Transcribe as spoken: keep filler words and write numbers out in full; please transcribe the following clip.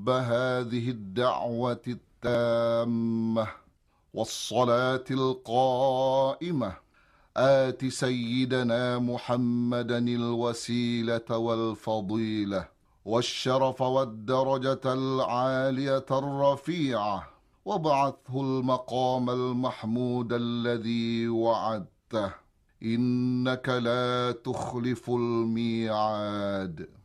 بهذه الدعوة التامة والصلاة القائمة آت سيدنا محمدا الوسيلة والفضيلة والشرف والدرجة العالية الرفيعة، وابعثه المقام المحمود الذي وعدته، إنك لا تخلف الميعاد.